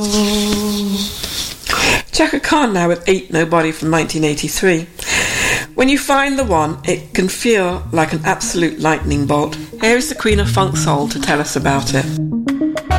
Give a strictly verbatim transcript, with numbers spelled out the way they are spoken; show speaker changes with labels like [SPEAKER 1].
[SPEAKER 1] Chaka Khan now with Ain't Nobody from nineteen eighty-three. When you find the one, it can feel like an absolute lightning bolt. Here is the Queen of Funk Soul to tell us about it.